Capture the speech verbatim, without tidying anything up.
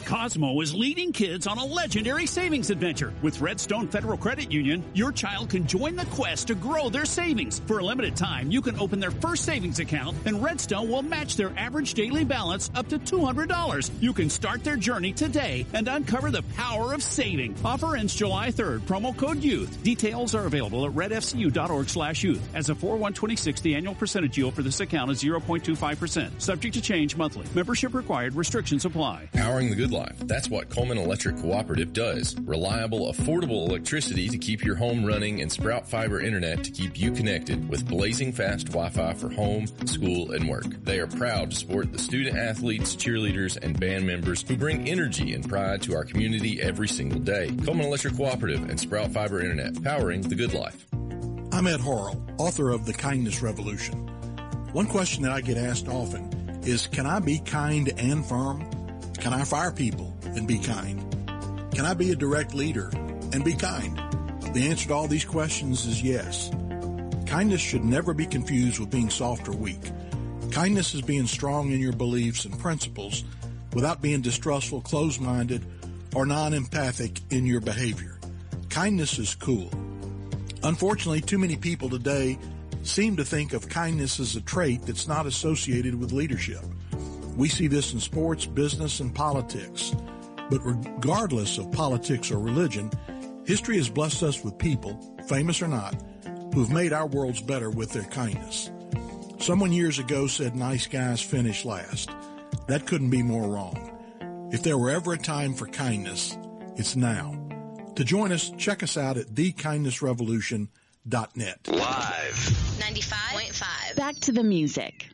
Cosmo is leading kids on a legendary savings adventure. With Redstone Federal Credit Union, your child can join the quest to grow their savings. For a limited time, you can open their first savings account, and Redstone will match their average daily balance up to two hundred dollars. You can start their journey today and uncover the power of saving. Offer ends July third. Promo code YOUTH. Details are available at redfcu.org slash youth. As a four one twenty sixty, annual percentage yield for this account is zero point two five percent. Subject to change monthly. Membership required. Restrictions apply. Powering the good life. That's what Coleman Electric Cooperative does. Reliable, affordable electricity to keep your home running and Sprout Fiber Internet to keep you connected with blazing fast Wi-Fi for home, school, and work. They are proud to support the student athletes, cheerleaders, and band members who bring energy and pride to our community every single day. Coleman Electric Cooperative and Sprout Fiber Internet, powering the good life. I'm Ed Horrell, author of The Kindness Revolution. One question that I get asked often is, can I be kind and firm? Can I fire people and be kind? Can I be a direct leader and be kind? The answer to all these questions is yes. Kindness should never be confused with being soft or weak. Kindness is being strong in your beliefs and principles without being distrustful, closed-minded, or non-empathic in your behavior. Kindness is cool. Unfortunately, too many people today seem to think of kindness as a trait that's not associated with leadership. We see this in sports, business, and politics. But regardless of politics or religion, history has blessed us with people, famous or not, who've made our worlds better with their kindness. Someone years ago said nice guys finish last. That couldn't be more wrong. If there were ever a time for kindness, it's now. To join us, check us out at the kindness revolution dot net. Live. ninety-five point five. Back to the music.